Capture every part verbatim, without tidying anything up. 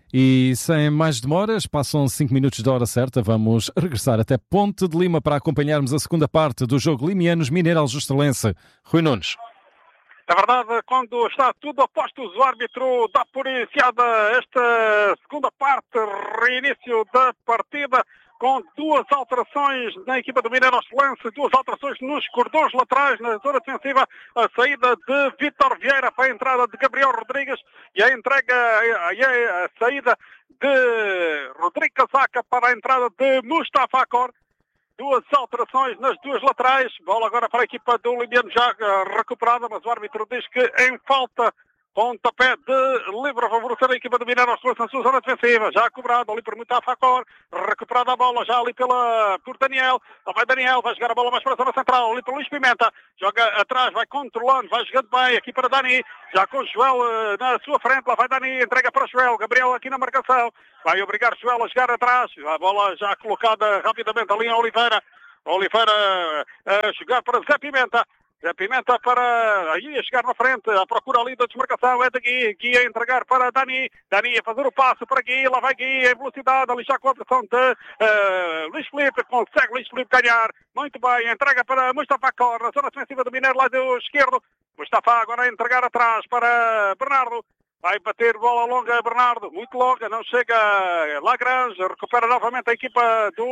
E sem mais demoras, passam cinco minutos da hora certa, vamos regressar até Ponte de Lima para acompanharmos a segunda parte do jogo Limianos Mineiro Aljustralense. Rui Nunes. É verdade, quando está tudo a postos, o árbitro dá por iniciada esta segunda parte, reinício da partida, com duas alterações na equipa do Mineiro Aljustralense, duas alterações nos corredores laterais, na zona defensiva, a saída de Vítor Vieira para a entrada de Gabriel Rodrigues e a entrega, e a, a saída de Rodrigo Casaca para a entrada de Mustafa Akor. Duas alterações nas duas laterais. Bola agora para a equipa do Limiano já recuperada, mas o árbitro diz que em falta, pontapé de livre a favorecer a equipa do Mineiro Aljustralense na sua zona defensiva. Já cobrado ali por Mustafa Akor. Recuperada a bola já ali pela, por Daniel. Lá vai Daniel, vai jogar a bola mais para a zona central. Ali para Luís Pimenta. Joga atrás, vai controlando, vai jogando bem aqui para Dani. Já com o Joel uh, na sua frente. Lá vai Dani, entrega para Joel. Gabriel aqui na marcação. Vai obrigar Joel a jogar atrás. A bola já colocada rapidamente ali em Oliveira. Oliveira a jogar para Zé Pimenta. Zé Pimenta para aí a chegar na frente, a procura ali da desmarcação, é de Gui, Gui a entregar para Dani, Dani a fazer o passo para Gui, lá vai Gui em velocidade, ali já com a pressão de uh, Luís Filipe, consegue Luís Filipe ganhar, muito bem, entrega para Mustafa Akor, na zona defensiva do Mineiro, lá do esquerdo, Mustafa agora a entregar atrás para Bernardo. Vai bater bola longa Bernardo, muito longa, não chega Lagrange, recupera novamente a equipa do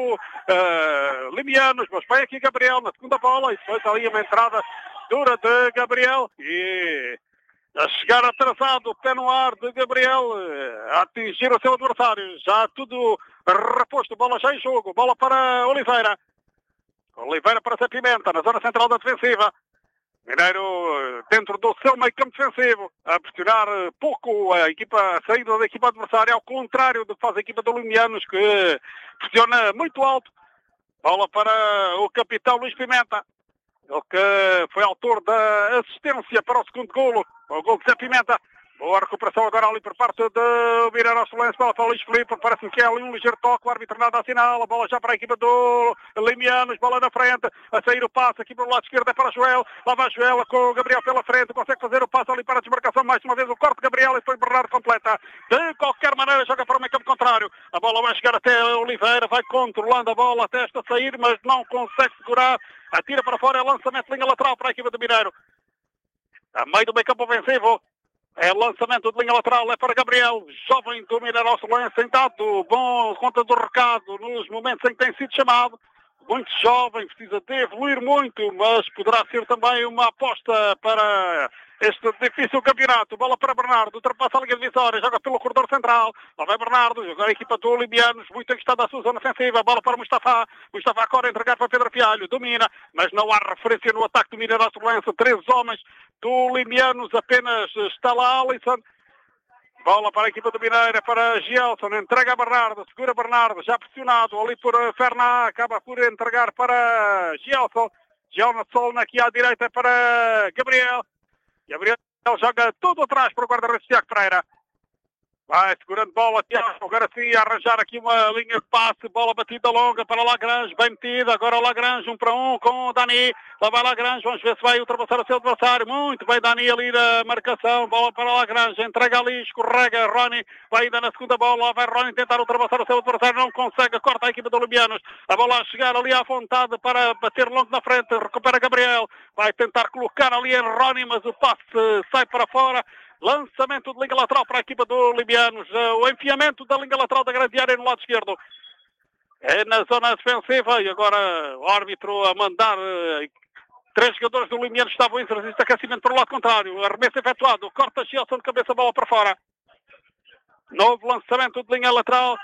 uh, Limianos, mas vai aqui Gabriel na segunda bola e depois ali uma entrada dura de Gabriel e a chegar atrasado, pé no ar de Gabriel, a atingir o seu adversário, já tudo reposto, bola já em jogo, bola para Oliveira, Oliveira para Zé Pimenta, na zona central da defensiva. Mineiro dentro do seu meio campo defensivo, a pressionar pouco a equipa, a saída da equipa adversária, ao contrário do que faz a equipa do Limianos, que pressiona muito alto. Bola para o capitão Luís Pimenta, ele que foi autor da assistência para o segundo golo, o golo de Zé Pimenta. Boa recuperação agora ali por parte do Mineiro Aljustralense, bola para o Luís Filipe, parece-me que é ali um ligeiro toque, o árbitro nada assinala, a bola já para a equipa do Limianos, bola na frente, a sair o passe aqui para o lado esquerdo é para Joel, lá vai Joel com o Gabriel pela frente, consegue fazer o passe ali para a desmarcação, mais uma vez o corte de Gabriel e depois Bernardo completa, de qualquer maneira joga para o meio campo contrário, a bola vai chegar até Oliveira, vai controlando a bola até esta sair, mas não consegue segurar, atira para fora, é lançamento de linha lateral para a equipa do Mineiro, a meio do meio campo ofensivo. É lançamento de linha lateral, é para Gabriel, jovem do Mineiro Aljustralense, sentado, bom, conta do recado nos momentos em que tem sido chamado, muito jovem, precisa de evoluir muito, mas poderá ser também uma aposta para este difícil campeonato. Bola para Bernardo, ultrapassa a linha divisória, joga pelo corredor central, lá vai Bernardo, joga a equipa do Limianos, muito encostada à sua zona ofensiva, bola para Mustafa, Mustafa agora entregar para Pedro Fialho, domina, mas não há referência no ataque do Mineiro Aljustralense, três homens do Limianos, apenas está lá Alisson. Bola para a equipa do Mineiro, para Gielson, entrega a Bernardo, segura Bernardo, já pressionado ali por Ferná, acaba por entregar para Gielson, Gielson aqui à direita para Gabriel, Gabriel joga tudo atrás para o guarda-redes Tiago Pereira. Vai segurando bola, Tiago, agora sim a arranjar aqui uma linha de passe, bola batida longa para Lagrange, bem metida, agora Lagrange, um para um com o Dani, lá vai Lagrange, vamos ver se vai ultrapassar o seu adversário, muito bem Dani ali na marcação, bola para Lagrange, entrega ali, escorrega, Rony, vai ainda na segunda bola, lá vai Rony tentar ultrapassar o seu adversário, não consegue, corta a equipa do Limianos, a bola a chegar ali à vontade para bater longo na frente, recupera Gabriel, vai tentar colocar ali em Rony, mas o passe sai para fora. Lançamento de linha lateral para a equipa do Limianos. O enfiamento da linha lateral da grande área no lado esquerdo. É na zona defensiva e agora o árbitro a mandar. Três jogadores do Limianos estavam em exercício de aquecimento para o lado contrário. Arremesso efetuado. Corta Gielson de cabeça, bola para fora. Novo lançamento de linha lateral.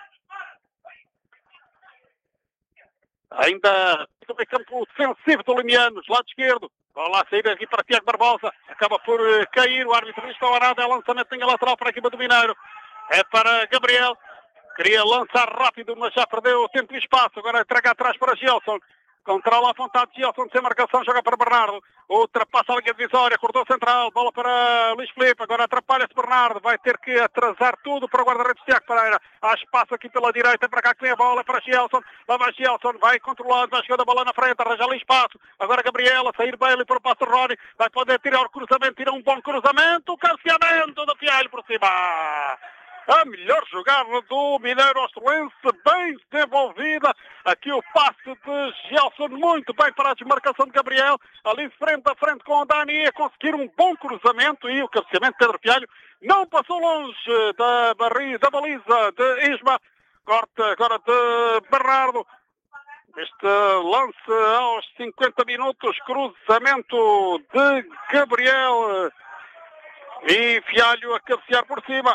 Ainda no meio campo defensivo do Limianos, lado esquerdo. Bola a sair aqui para Tiago Barbosa. Acaba por cair. O árbitro não está nada. É lançamento de linha lateral para a equipa do Mineiro. É para Gabriel. Queria lançar rápido, mas já perdeu o tempo e espaço. Agora entrega atrás para Gielson. Controla a vontade de Gielson sem marcação. Joga para Bernardo. Ultrapassa a linha divisória. Corredor central. Bola para Luís Filipe. Agora atrapalha-se Bernardo. Vai ter que atrasar tudo para o guarda-redes Tiago Pereira. Há espaço aqui pela direita. Para cá que vem a bola. Para Gielson. Lá vai Gielson. Vai controlando. Vai chegando a bola na frente. Arranja ali espaço. Agora Gabriel a sair bem ali para o passo de Rony. Vai poder tirar o cruzamento. Tira um bom cruzamento. O canceamento do Fialho por cima. A melhor jogada do Mineiro Ostelense, bem desenvolvida. Aqui o passe de Gelson, muito bem para a desmarcação de Gabriel. Ali frente a frente com o Dani, a conseguir um bom cruzamento e o cabeceamento de Pedro Fialho não passou longe da, barriga, da baliza de Isma. Corte agora de Bernardo. Este lance aos cinquenta minutos, cruzamento de Gabriel e Fialho a cabecear por cima.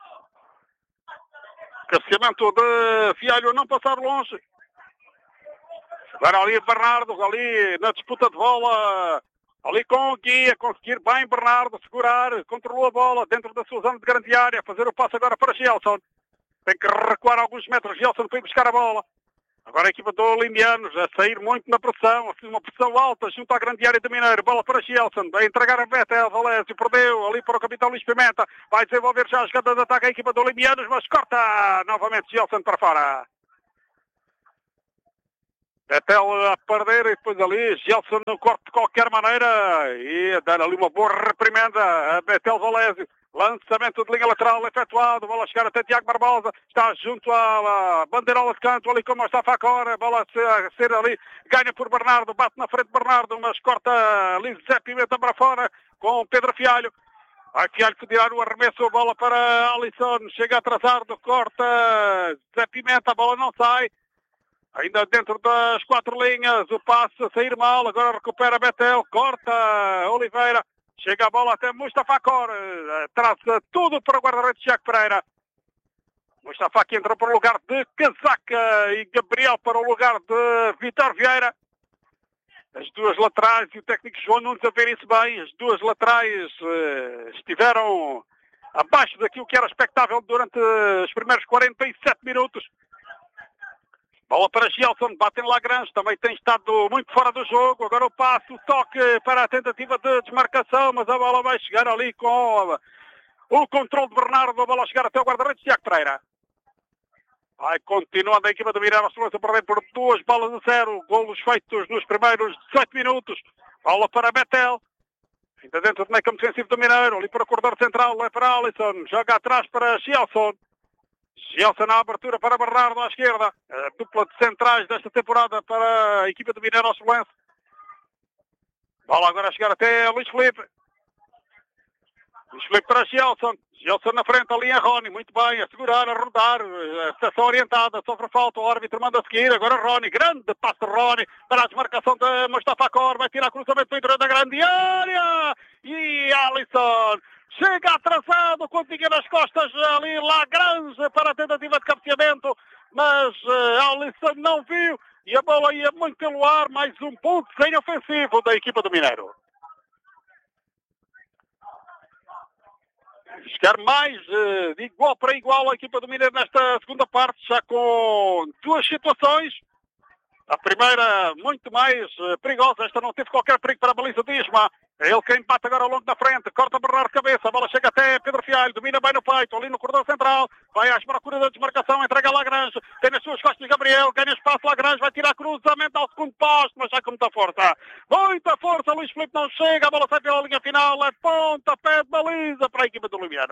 Cabeceamento de Fialho não passar longe. Agora ali Bernardo, ali na disputa de bola, ali com o Guia, conseguir bem Bernardo, segurar, controlou a bola dentro da sua zona de grande área, fazer o passo agora para Gelson. Tem que recuar alguns metros, Gelson para ir buscar a bola. Agora a equipa do Olimpianos a sair muito na pressão, assim, uma pressão alta junto à grande área do Mineiro. Bola para Gelson, vai entregar a Betel, Valésio perdeu ali para o capitão Luís Pimenta. Vai desenvolver já a jogada de ataque a equipa do Olimpianos, mas corta novamente Gelson para fora. Betel a perder e depois ali Gelson no corte de qualquer maneira e a dar ali uma boa reprimenda a Betel Valésio. Lançamento de linha lateral efetuado, bola a chegar até Tiago Barbosa, está junto à bandeirola de canto, ali como está Facora, bola a ser ali, ganha por Bernardo, bate na frente de Bernardo, mas corta ali Zé Pimenta para fora com Pedro Fialho. Vai Fialho que tirar o arremesso, a bola para Alisson, chega atrasado, corta Zé Pimenta, a bola não sai. Ainda dentro das quatro linhas, o passe a sair mal, agora recupera Betel, corta Oliveira. Chega a bola até Mustafa Cor, traz tudo para o guarda-redes Tiago Pereira. Mustafa que entrou para o lugar de Casaca e Gabriel para o lugar de Vitor Vieira. As duas laterais e o técnico João Nunes a ver isso bem. As duas laterais uh, estiveram abaixo daquilo que era expectável durante os primeiros quarenta e sete minutos. Bola para Gelson, bate em Lagrange, também tem estado muito fora do jogo. Agora o passo, o toque para a tentativa de desmarcação, mas a bola vai chegar ali com o controle de Bernardo, a bola chegar até o guarda-redes Tiago Pereira. Vai continuando a equipa do Mineiro Ostelense a perder por duas bolas a zero. Golos feitos nos primeiros dezoito minutos. Bola para Betel. Ainda dentro do meio campo defensivo do Mineiro, ali para o corredor central, é para Alisson, joga atrás para Gelson. Gelson na abertura para Bernardo à esquerda. A dupla de centrais desta temporada para a equipa do Mineiro Ostelense. Bola agora a chegar até Luís Filipe. Luís Filipe para Gelson. Gelson na frente, ali a Rony. Muito bem, a segurar, a rodar. A estação orientada, sofre falta. O árbitro manda seguir. Agora Rony. Grande passo de Rony para a desmarcação de Mustafa Cor. Vai tirar cruzamento para o interior da grande área. E Alisson chega atrasado, continha nas costas ali Lagrange para a tentativa de cabeceamento, mas uh, Alisson não viu e a bola ia muito pelo ar. Mais um ponto sem ofensivo da equipa do Mineiro. Chegar mais uh, de igual para igual a equipa do Mineiro nesta segunda parte, já com duas situações. A primeira muito mais uh, perigosa, esta não teve qualquer perigo para a baliza de Isma. É ele quem empata agora ao longo da frente, corta Bernardo de cabeça, a bola chega até Pedro Fialho, domina bem no peito, ali no corredor central, vai às procuras da desmarcação, entrega a Lagrange, tem nas suas costas Gabriel, ganha espaço Lagrange, vai tirar cruzamento ao segundo posto, mas já com muita força, muita força, Luís Filipe não chega, a bola sai pela linha final, é ponta, pé de baliza para a equipa do Olimpianos.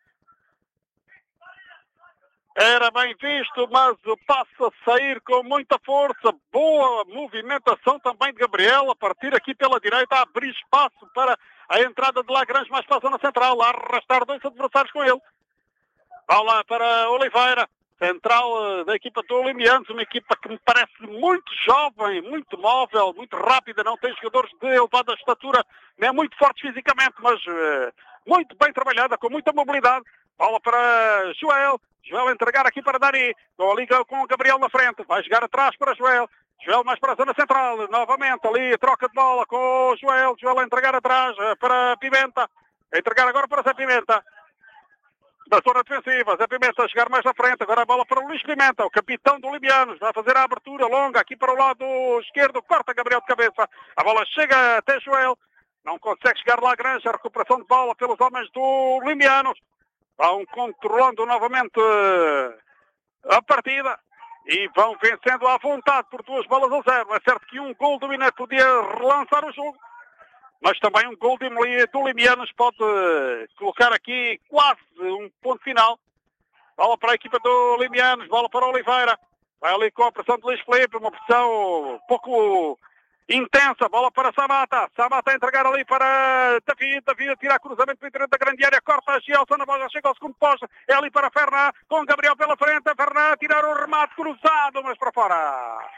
Era bem visto, mas passa a sair com muita força. Boa movimentação também de Gabriel, a partir aqui pela direita, a abrir espaço para a entrada de Lagrange, mais para a zona central, a arrastar dois adversários com ele. Bola para Oliveira, central da equipa do Olimpianos, uma equipa que me parece muito jovem, muito móvel, muito rápida, não tem jogadores de elevada estatura, nem muito fortes fisicamente, mas uh, muito bem trabalhada, com muita mobilidade. Bola para Joel. Joel entregar aqui para Dani. Liga com o Gabriel na frente. Vai jogar atrás para Joel. Joel mais para a zona central. Novamente ali troca de bola com o Joel. Joel a entregar atrás para Pimenta. A entregar agora para Zé Pimenta. Da zona defensiva. Zé Pimenta a chegar mais na frente. Agora a bola para o Luís Pimenta. O capitão do Olimpianos. Vai fazer a abertura longa aqui para o lado esquerdo. Corta Gabriel de cabeça. A bola chega até Joel. Não consegue chegar lá a Granja. A recuperação de bola pelos homens do Olimpianos. Vão controlando novamente a partida e vão vencendo à vontade por duas bolas a zero. É certo que um gol do Mineiro podia relançar o jogo, mas também um gol do Olimpianos pode colocar aqui quase um ponto final Bola para a equipa do Limianos, bola para o Oliveira. Vai ali com a pressão de Luís Filipe, uma pressão um pouco intensa. Bola para Samata. Samata a entregar ali para David. David a tirar cruzamento para o interior da grande área. Corta a Gielson, a bola já chega ao segundo posto. É ali para Fernand, com Gabriel pela frente. Fernand a tirar o remate cruzado, mas para fora.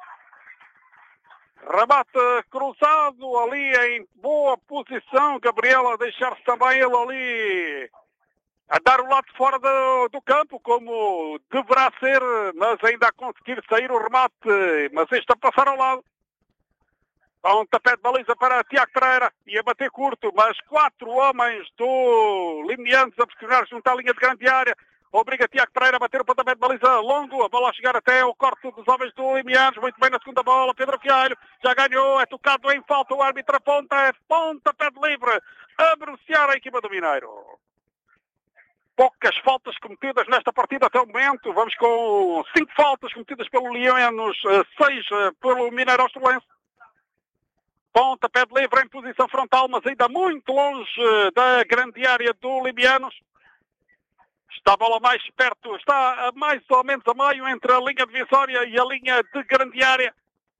Remate cruzado ali em boa posição. Gabriel a deixar-se também ele ali a dar o lado de fora do, do campo, como deverá ser, mas ainda a conseguir sair o remate. Mas este a passar ao lado. Há um tapete de baliza para Tiago Pereira e a bater curto, mas quatro homens do Limianos a pressionar junto à linha de grande área. Obriga Tiago Pereira a bater o pontapé de baliza longo, a bola a chegar até o corte dos homens do Limianos, muito bem na segunda bola, Pedro Fialho já ganhou, é tocado em falta, o árbitro aponta, é pontapé de livre, a beneficiar a equipa do Mineiro. Poucas faltas cometidas nesta partida até o momento, vamos com cinco faltas cometidas pelo Limianos, seis pelo Mineiro Australense. Pontapé de livre em posição frontal, mas ainda muito longe da grande área do Limianos. Está a bola mais perto, está a mais ou menos a meio entre a linha divisória e a linha de grande área.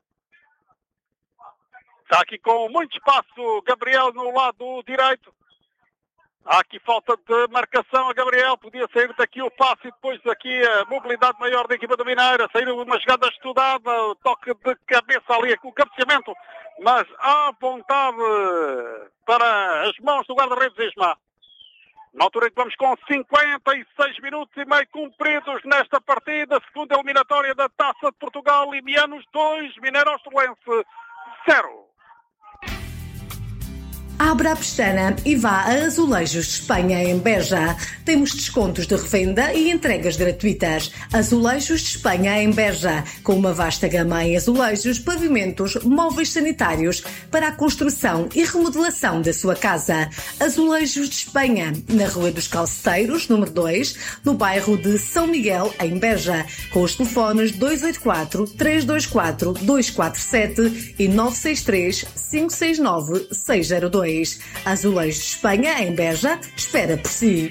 Está aqui com muito espaço Gabriel no lado direito. Há aqui falta de marcação a Gabriel, podia sair daqui o passe e depois aqui a mobilidade maior da equipa do Mineiro. Sair uma jogada estudada, o toque de cabeça ali, o cabeceamento, mas à vontade para as mãos do guarda-redes Isma. Na altura em que vamos com cinquenta e seis minutos e meio cumpridos nesta partida, segunda eliminatória da Taça de Portugal, Limianos dois, Mineiro Australense zero. Abra a pestana e vá a Azulejos de Espanha, em Beja. Temos descontos de revenda e entregas gratuitas. Azulejos de Espanha, em Beja, com uma vasta gama em azulejos, pavimentos, móveis sanitários para a construção e remodelação da sua casa. Azulejos de Espanha, na Rua dos Calceteiros, número dois, no bairro de São Miguel, em Beja, com os telefones dois oito quatro, três dois quatro, dois quatro sete e nove seis três, cinco seis nove, seis zero dois. Azulejos de Espanha, em Beja, espera por si.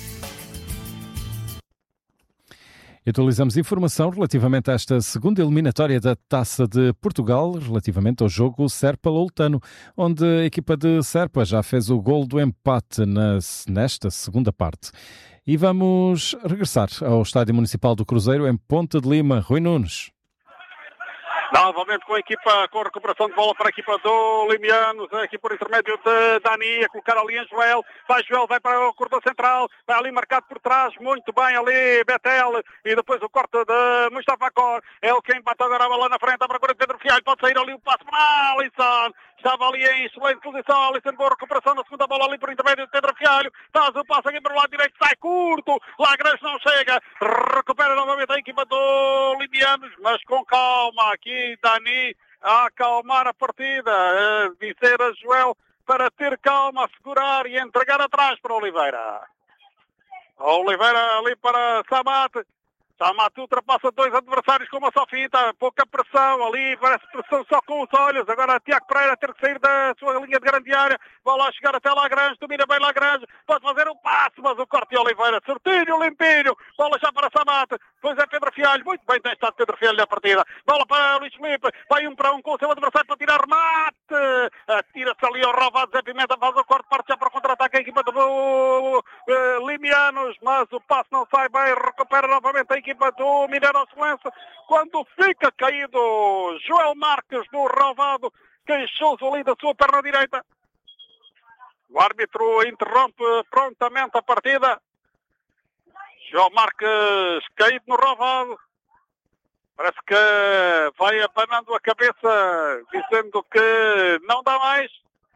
Atualizamos informação relativamente a esta segunda eliminatória da Taça de Portugal, relativamente ao jogo Serpa-Loutano, onde a equipa de Serpa já fez o gol do empate na, nesta segunda parte. E vamos regressar ao Estádio Municipal do Cruzeiro, em Ponte de Lima. Rui Nunes. Novamente com a equipa, com a recuperação de bola para a equipa do Limianos, aqui por intermédio de Dani, a colocar ali em Joel, vai Joel, vai para o corredor central, vai ali marcado por trás, muito bem ali Betel, e depois o corte de Mustafa Cor, é o quem bate agora a bola na frente, à procura de Pedro Fialho, pode sair ali o passo para Alisson, estava ali em excelente posição, Alisson, boa recuperação na segunda bola ali por intermédio de Pedro Fialho, faz o passo aqui para o lado direito, sai curto, Lagrange não chega, recupera novamente a equipa do Limianos, mas com calma, aqui Dani a acalmar a partida, a dizer a Joel para ter calma, segurar e entregar atrás para Oliveira. Oliveira ali para Samate. Samate ultrapassa dois adversários com uma só finta, pouca pressão ali, parece pressão só com os olhos. Agora Tiago Pereira ter que sair da sua linha de grande área, vai lá chegar até Lagrange, domina bem Lagrange, pode fazer um passo, mas o corte de Oliveira, certinho, limpinho, bola já para Samate, depois é Pedro Fialho, muito bem tem estado Pedro Fialho na partida, bola para Luís Filipe, vai um para um com o seu adversário para tirar remate, atira-se ali ao Rovado, Zé Pimenta faz o corte, parte já para o contra-ataque a equipa do uh, Limianos, mas o passo não sai bem, recupera novamente a equipa do Mineiro Australense, quando fica caído Joel Marques no Rovado, queixou-se ali da sua perna direita. O árbitro interrompe prontamente a partida. Joel Marques caído no Rovado. Parece que vai abanando a cabeça, dizendo que não dá mais.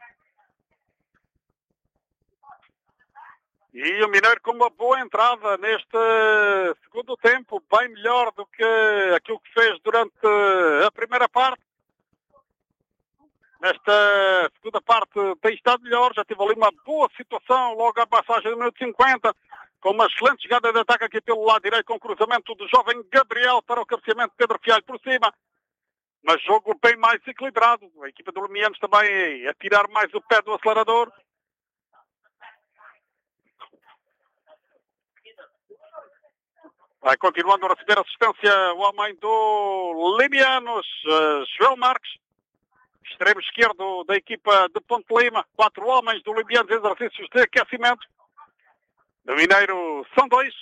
E o Mineiro com uma boa entrada neste segundo tempo, bem melhor do que aquilo que fez durante a primeira parte. Nesta segunda parte tem estado melhor, já teve ali uma boa situação logo à passagem do minuto cinquenta, com uma excelente jogada de ataque aqui pelo lado direito, com o cruzamento do jovem Gabriel para o cabeceamento de Pedro Fialho por cima. Mas jogo bem mais equilibrado, a equipa do Limianos também a tirar mais o pé do acelerador. Vai continuando a receber assistência o homem do Limianos, uh, João Marques. Extremo esquerdo da equipa de Ponte Lima. Quatro homens do Limianos em exercícios de aquecimento. Do Mineiro são dois.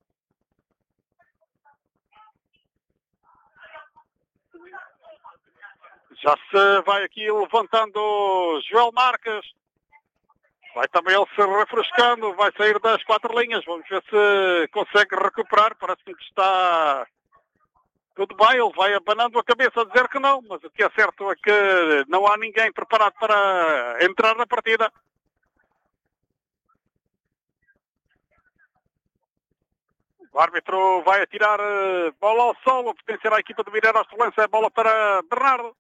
Já se vai aqui levantando João Marques. Vai também ele se refrescando, vai sair das quatro linhas. Vamos ver se consegue recuperar. Parece-me que está tudo bem. Ele vai abanando a cabeça a dizer que não. Mas o que é certo é que não há ninguém preparado para entrar na partida. O árbitro vai atirar bola ao solo. Pertencerá à equipa de Mineiro Ostelense. É bola para Bernardo.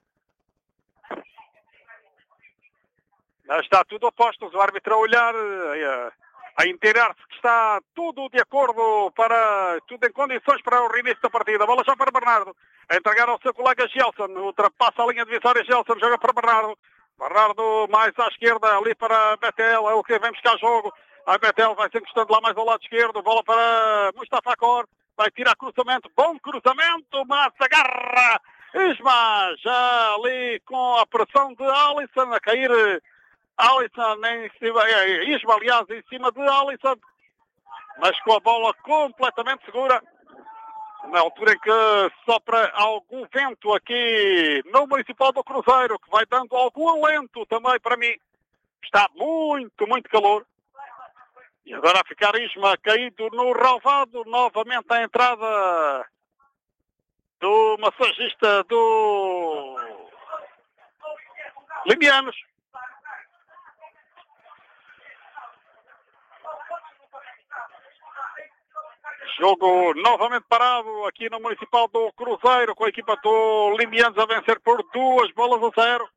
Está tudo a postos, o árbitro a olhar, a, a inteirar-se que está tudo de acordo, para tudo em condições para o reinício da partida. A bola já para Bernardo, a entregar ao seu colega Gelson, ultrapassa a linha divisória, Gelson joga para Bernardo. Bernardo mais à esquerda, ali para Betel, é o que vem buscar jogo. A Betel vai se encostando lá mais ao lado esquerdo, bola para Mustafa Cor, vai tirar cruzamento, bom cruzamento, mas agarra Isma, já ali com a pressão de Alisson a cair. Alisson em cima, Isma aliás em cima de Alisson, mas com a bola completamente segura, na altura em que sopra algum vento aqui no Municipal do Cruzeiro, que vai dando algum alento também para mim. Está muito, muito calor. E agora a ficar Isma caído no relvado, novamente a entrada do massagista do Limianos. Jogo novamente parado aqui no Municipal do Cruzeiro, com a equipa do Limianos a vencer por duas bolas a zero.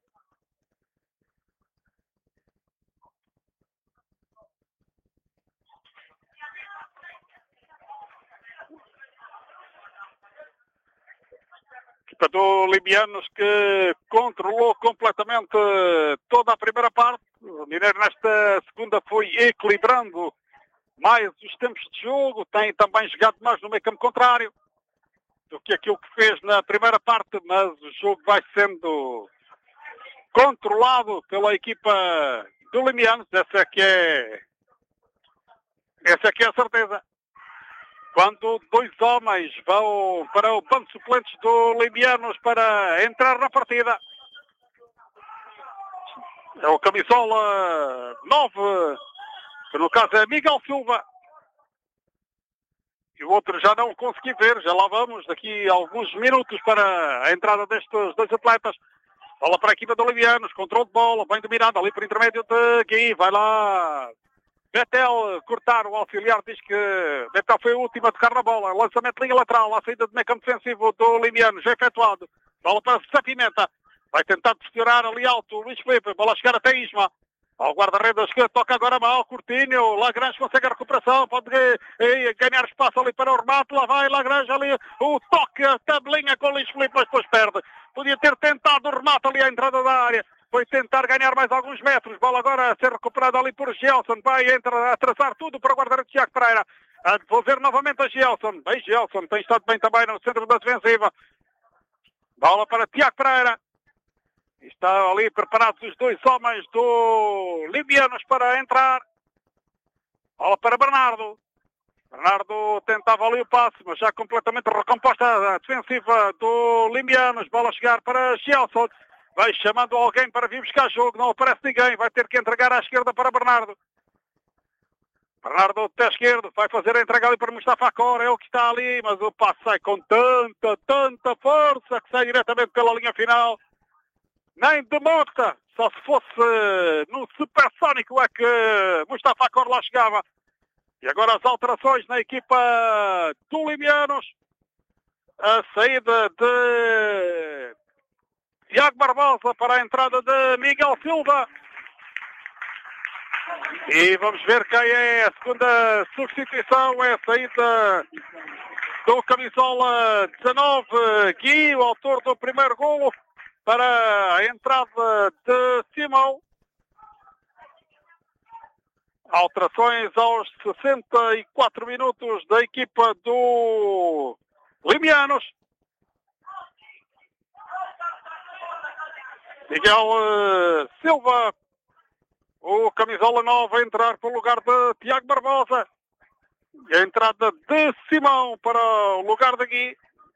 A equipa do Limianos que controlou completamente toda a primeira parte. O Mineiro nesta segunda foi equilibrando mais os tempos de jogo, tem também jogado mais no meio campo contrário do que aquilo que fez na primeira parte, mas o jogo vai sendo controlado pela equipa do Limianos, essa é que é, essa é que é a certeza. Quando dois homens vão para o banco de suplentes do Limianos para entrar na partida, é o camisola nove, que no caso é Miguel Silva, e o outro já não consegui ver, já lá vamos, daqui a alguns minutos para a entrada destes dois atletas. Bola para a equipa do Limianos, controle de bola, bem dominado ali por intermédio de Gui, vai lá Betel cortar, o auxiliar diz que Betel foi a última a tocar na bola, lançamento de linha lateral, a saída de meio campo defensivo do Limianos, já efetuado, bola para Sapimenta, vai tentar pressionar ali alto o Luís Filipe, bola a chegar até Isma. Ao guarda-redes que toca agora mal, Coutinho, Lagrange consegue a recuperação, pode eh, ganhar espaço ali para o remate, lá vai Lagrange ali, o toque, a tabelinha com o Luís Filipe, mas depois perde. Podia ter tentado o remate ali à entrada da área, foi tentar ganhar mais alguns metros, bola agora a ser recuperada ali por Gelson, vai entra, a traçar tudo para o guarda-redes Tiago Pereira, a devolver novamente a Gelson, bem Gelson, tem estado bem também no centro da defensiva, bola para Tiago Pereira. Está ali preparados os dois homens do Limianos para entrar. Bola para Bernardo. Bernardo tentava ali o passe, mas já completamente recomposta a defensiva do Limianos. Bola a chegar para Gelson. Vai chamando alguém para vir buscar jogo. Não aparece ninguém. Vai ter que entregar à esquerda para Bernardo. Bernardo de pé esquerdo. Vai fazer a entrega ali para Mustafa Cor. É o que está ali, mas o passe sai com tanta, tanta força que sai diretamente pela linha final. Nem de monta, só se fosse no supersónico é que Mustafa Cor lá chegava. E agora as alterações na equipa do Limianos. A saída de Tiago Barbosa para a entrada de Miguel Silva. E vamos ver quem é a segunda substituição. É a saída do camisola dezanove, Gui, o autor do primeiro golo, para a entrada de Simão. Alterações aos sessenta e quatro minutos da equipa do Limianos. Miguel uh, Silva, o camisola nove, a entrar para o lugar de Tiago Barbosa. E a entrada de Simão para o lugar de Gui.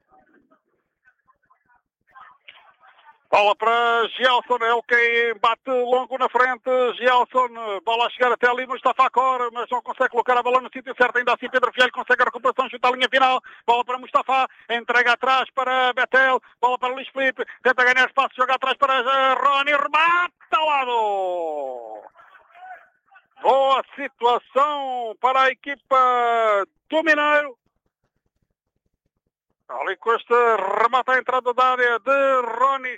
Bola para Gelson, é o que bate longo na frente. Gelson, bola a chegar até ali no Mustafa Cor, mas não consegue colocar a bola no sítio certo. Ainda assim Pedro Fialho consegue a recuperação, chuta a linha final. Bola para Mustafa, entrega atrás para Betel. Bola para Luís Filipe, tenta ganhar espaço, joga atrás para Rony, remate ao lado. Boa situação para a equipa do Mineiro. Ali com este remate à entrada da área de Rony.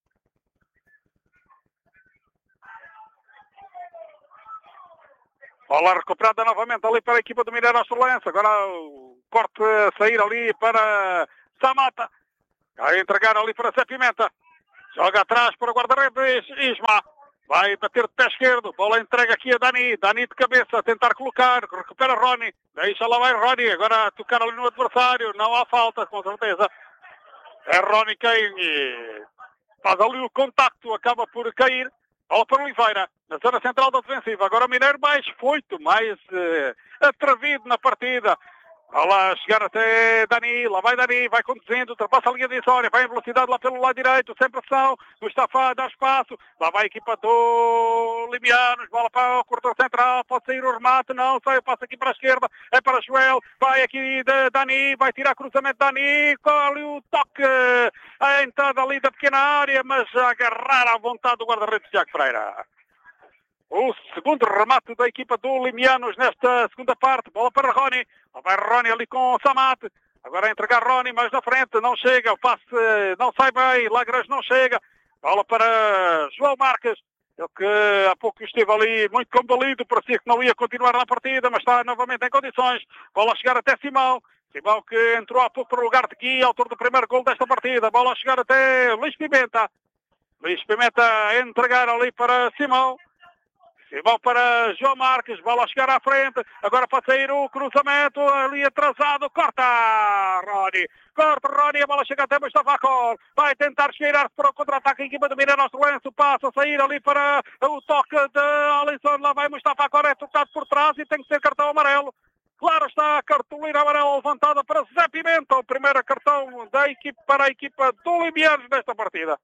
Bola recuperada novamente ali para a equipa do Mineiro Astrolense. Agora o corte a sair ali para Samata. Vai entregar ali para Zé Pimenta. Joga atrás para o guarda-redes Isma. Vai bater de pé esquerdo. Bola entrega aqui a Dani. Dani de cabeça a tentar colocar. Recupera Rony. Deixa lá vai Rony. Agora a tocar ali no adversário. Não há falta, com certeza. É Rony quem faz ali o contacto. Acaba por cair. Bola para Oliveira, na zona central da defensiva. Agora o Mineiro mais foito, mais uh, atrevido na partida. Bola a chegar até Dani, lá vai Dani, vai conduzindo, ultrapassa a linha divisória, vai em velocidade lá pelo lado direito, sem pressão. Mustafa dá espaço, lá vai a equipa do Limianos, bola para o corredor central, pode sair o remate, não, sai o passo aqui para a esquerda, é para Joel, vai aqui de Dani, vai tirar cruzamento Dani, colhe o toque, a entrada ali da pequena área, mas a agarrar à vontade do guarda-redes Tiago Freira. O segundo remate da equipa do Limianos nesta segunda parte. Bola para Rony. Vai Rony ali com o Samate. Agora a entregar Rony mais na frente. Não chega. O passe não sai bem. Lagras não chega. Bola para João Marques. Ele que há pouco esteve ali muito combalido. Parecia que não ia continuar na partida, mas está novamente em condições. Bola a chegar até Simão. Simão que entrou há pouco para o lugar de Gui, autor do primeiro gol desta partida. Bola a chegar até Luís Pimenta. Luís Pimenta a entregar ali para Simão. Simão para João Marques, bola a chegar à frente, agora pode sair o cruzamento, ali atrasado, corta Rony, corta Rony, a bola chega até Mustafa Cor, vai tentar cheirar para o contra-ataque, a equipa do Mineiro Astrolense, passa a sair ali para o toque de Alisson, lá vai Mustafa Cor, é tocado por trás e tem que ser cartão amarelo. Claro está a cartolina amarela levantada para Zé Pimenta, o primeiro cartão da equipe para a equipa do Limianos nesta partida.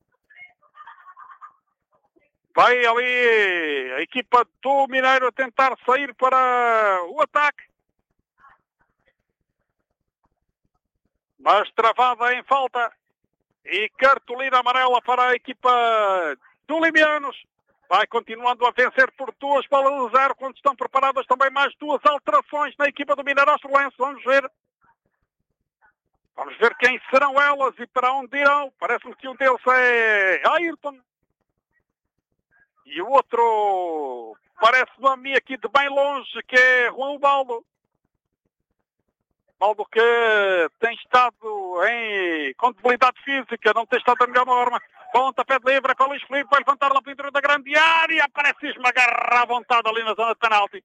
Vai ali a equipa do Mineiro a tentar sair para o ataque. Mas travada em falta. E cartolina amarela para a equipa do Limianos. Vai continuando a vencer por duas bolas a zero. Quando estão preparadas também mais duas alterações na equipa do Mineiro Astrolense. Vamos ver. Vamos ver quem serão elas e para onde irão. Parece-me que um deles é Ayrton. E o outro parece-me a mim aqui de bem longe, que é Juan Baldo. Baldo que tem estado em com debilidade física, não tem estado da melhor forma. Ponta, pé de livre, é para o Luís Filipe, vai levantar lá para o interior da grande área. Parece esmagar à vontade ali na zona de penalti.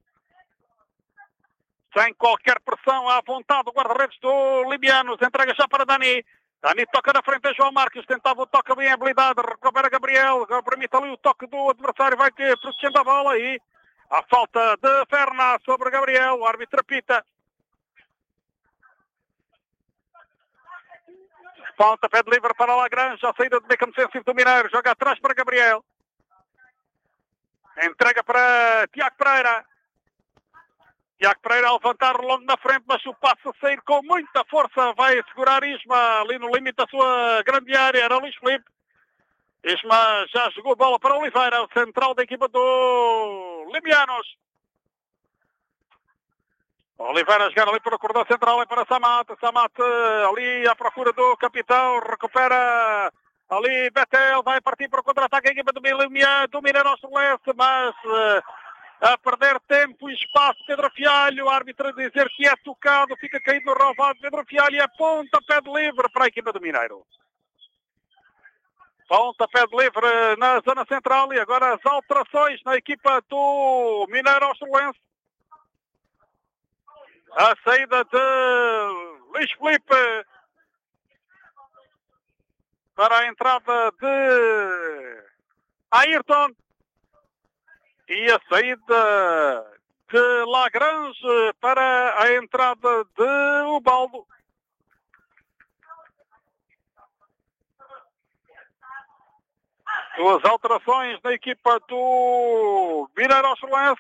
Sem qualquer pressão, à vontade do guarda-redes do Limianos. Entrega já para Dani. Dani toca na frente a João Marques, tentava o toque bem habilidade, recupera Gabriel, permite ali o toque do adversário, vai ter protegendo a bola e a falta de Ferná sobre Gabriel, o árbitro apita. Falta, pé de livre para Lagrange, a saída do meio campo defensivo do Mineiro, joga atrás para Gabriel. Entrega para Tiago Pereira. Tiago Pereira a levantar longo na frente, mas o passo a sair com muita força. Vai segurar Isma ali no limite da sua grande área. Era Luís Filipe. Isma já jogou a bola para Oliveira, o central da equipa do Limianos. Oliveira a jogar ali para o corredor central, é para Samate. Samate ali à procura do capitão. Recupera ali Betel. Vai partir para o contra-ataque a equipa do Mineiro Astrolense, mas... a perder tempo e espaço, Pedro Fialho, o árbitro a dizer que é tocado, fica caído no relvado, Pedro Fialho, e aponta pé de livre para a equipa do Mineiro. Pontapé de livre na zona central e agora as alterações na equipa do Mineiro Australense. A saída de Luís Filipe para a entrada de Ayrton e a saída de Lagrange para a entrada de Ubaldo. Duas alterações na equipa do Mineiro Australense.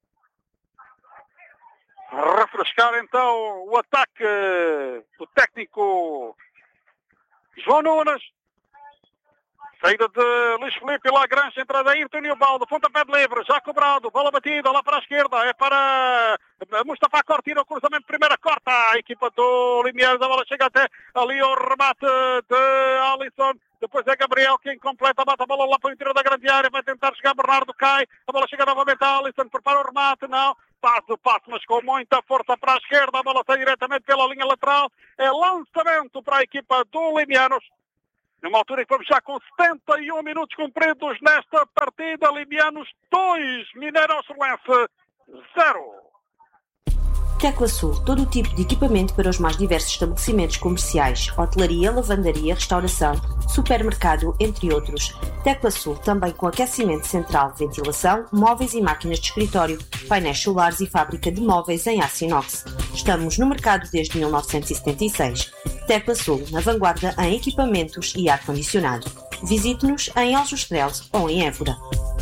Refrescar então o ataque do técnico João Nunes. Saída de Luís Filipe e Lagrange, entrada de Ayrton e Ubaldo, pontapé de livre, já cobrado, bola batida lá para a esquerda, é para Mustafa Cortina, o cruzamento, primeira corta, a equipa do Limiers, a bola chega até ali ao remate de Alisson, depois é Gabriel quem completa, bate a bola lá para o interior da grande área, vai tentar chegar, Bernardo cai, a bola chega novamente a Alisson, prepara o remate, não, faz o passo, mas com muita força para a esquerda, a bola sai diretamente pela linha lateral, é lançamento para a equipa do Limianos. Numa altura em que vamos já com setenta e um minutos cumpridos nesta partida, Limianos dois, Mineiro Australense zero. Tecla Sul, todo o tipo de equipamento para os mais diversos estabelecimentos comerciais, hotelaria, lavandaria, restauração, supermercado, entre outros. Tecla Sul, também com aquecimento central, ventilação, móveis e máquinas de escritório, painéis solares e fábrica de móveis em aço inox. Estamos no mercado desde mil novecentos e setenta e seis. Tecla Sul, na vanguarda em equipamentos e ar-condicionado. Visite-nos em Aljustrel ou em Évora.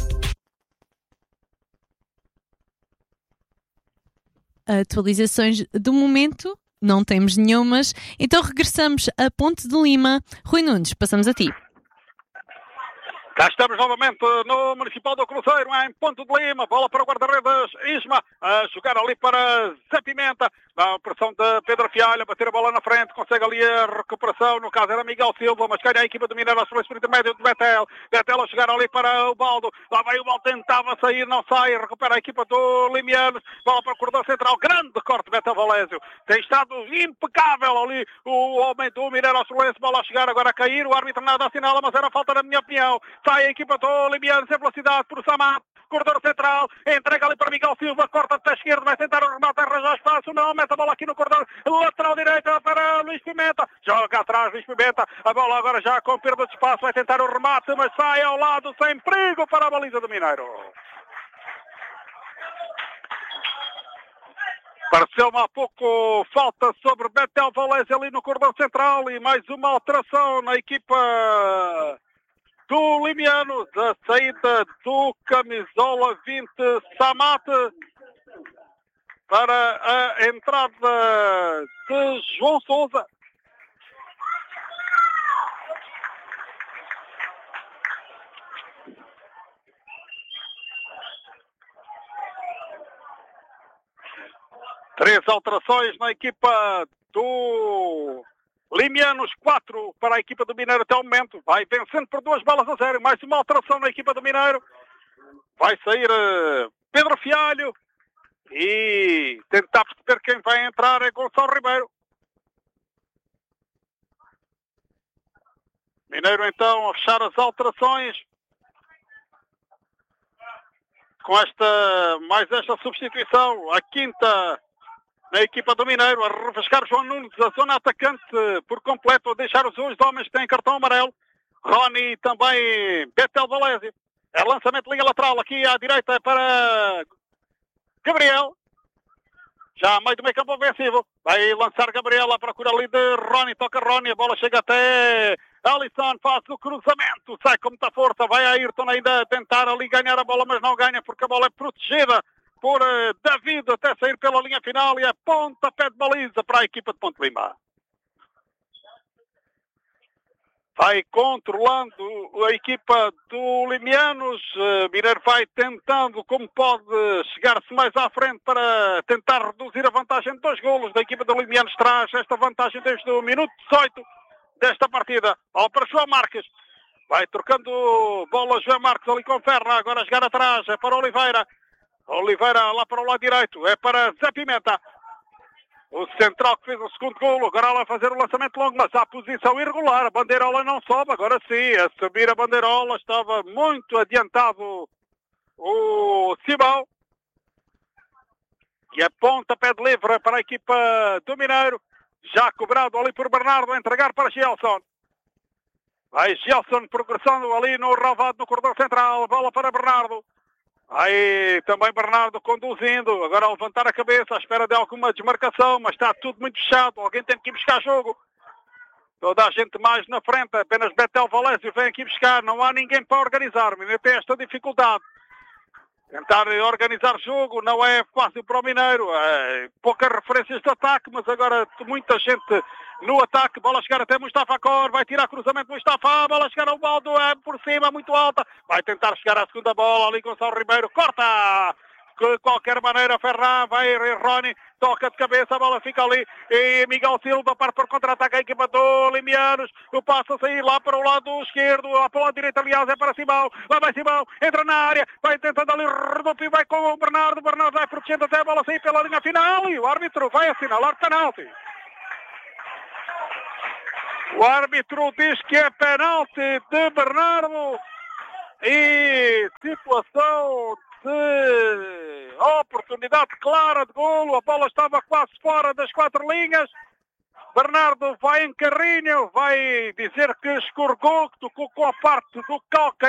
Atualizações do momento, não temos nenhumas, então regressamos a Ponte de Lima. Rui Nunes, passamos a ti. Cá estamos novamente no Municipal do Cruzeiro, em Ponte de Lima, bola para o guarda-redes Isma, a jogar ali para Zé Pimenta, a pressão de Pedro Fialho, bater a bola na frente, consegue ali a recuperação, no caso era Miguel Silva, mas ganha a equipa do Mineiro ao sprint médio de Betel, Betel a chegar ali para o Baldo, lá vai o Baldo, tentava sair, não sai, recupera a equipa do Limianos, bola para o corredor central, grande corte Betel Valésio, tem estado impecável ali o homem do Mineiro Australense, bola a chegar agora a cair, o árbitro nada assinala, mas era falta na minha opinião. Sai a equipa do Limianos em velocidade por Samat, corredor central, entrega ali para Miguel Silva, corta até a esquerda, vai tentar o remate, arranjar espaço, não, mete a bola aqui no corredor lateral direito para Luís Pimenta, joga atrás Luís Pimenta, a bola agora já com perda de espaço, vai tentar o remate, mas sai ao lado sem perigo para a baliza do Mineiro. Pareceu-me há pouco falta sobre Betel Valésio ali no corredor central e mais uma alteração na equipa do Limiano, da saída do camisola vinte Samat para a entrada de João Sousa. Três alterações na equipa do Limianos, quatro para a equipa do Mineiro até o momento. Vai vencendo por duas balas a zero. Mais uma alteração na equipa do Mineiro. Vai sair uh, Pedro Fialho. E tentar perceber quem vai entrar é Gonçalo Ribeiro. Mineiro então a fechar as alterações. Com esta, mais esta substituição. A quinta na equipa do Mineiro, a refrescar João Nunes, a zona atacante por completo, a deixar os dois homens que têm cartão amarelo. Rony e também Betel Valésio. É lançamento de linha lateral aqui à direita para Gabriel. Já a meio do meio campo ofensivo. Vai lançar Gabriel à procura ali de Rony. Toca Rony, a bola chega até Alisson, faz o cruzamento. Sai com muita força. Vai a Ayrton ainda tentar ali ganhar a bola, mas não ganha porque a bola é protegida por uh, David até sair pela linha final e a pontapé de baliza para a equipa de Ponte Lima. Vai controlando a equipa do Limianos. Uh, Mineiro vai tentando, como pode, chegar-se mais à frente para tentar reduzir a vantagem de dois golos da equipa do Limianos. Traz esta vantagem desde o minuto dezoito desta partida. Bola para João Marques. Vai trocando bola João Marques ali com Ferra. Agora a jogar atrás. É para Oliveira. Oliveira lá para o lado direito, é para Zé Pimenta. O central que fez o segundo golo, agora ela vai fazer o lançamento longo, mas há posição irregular, a bandeirola não sobe, agora sim, a subir a bandeirola, estava muito adiantado o Simão. E a pontapé de livre para a equipa do Mineiro, já cobrado ali por Bernardo, a entregar para Gelson. Vai Gelson progressando ali no relvado no corredor central, bola para Bernardo. Aí também Bernardo conduzindo, agora a levantar a cabeça à espera de alguma desmarcação, mas está tudo muito fechado, alguém tem que ir buscar jogo. Toda a gente mais na frente, apenas Betel Valésio vem aqui buscar, não há ninguém para organizar, ainda tem esta dificuldade. Tentar organizar jogo não é fácil para o Mineiro, é, poucas referências de ataque, mas agora muita gente no ataque, bola chegar até Mustafa Cor, vai tirar cruzamento Mustafa, bola chegar ao baldo, é por cima, muito alta, vai tentar chegar à segunda bola, ali Gonçalo Ribeiro, corta! De qualquer maneira, Ferran, vai Rony, toca de cabeça, a bola fica ali, e Miguel Silva para por contra-ataque a equipa do Limianos, o passo a sair lá para o lado esquerdo, lá para o lado direito, aliás, é para Simão, lá vai Simão, entra na área, vai tentando ali, redupir, vai com o Bernardo, Bernardo vai protegendo até a bola sair pela linha final, e o árbitro vai assinalar penalti. O árbitro diz que é penalti de Bernardo, e situação de oportunidade clara de golo, a bola estava quase fora das quatro linhas. Bernardo vai em carrinho, vai dizer que escorregou, que tocou com a parte do calcanhar.